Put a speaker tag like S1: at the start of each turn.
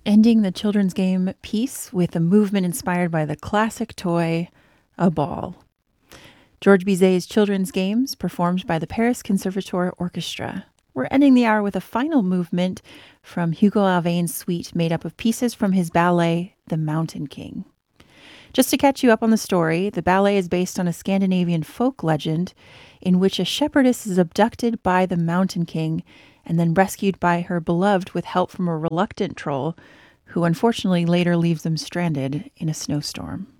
S1: Ending the children's game piece with a movement inspired by the classic toy, a ball. George Bizet's Children's Games, performed by the Paris Conservatoire Orchestra. We're ending the hour with a final movement from Hugo Alvain's suite made up of pieces from his ballet, The Mountain King. Just to catch you up on the story, the ballet is based on a Scandinavian folk legend in which a shepherdess is abducted by the Mountain King and then rescued by her beloved with help from a reluctant troll who unfortunately later leaves them stranded in a snowstorm.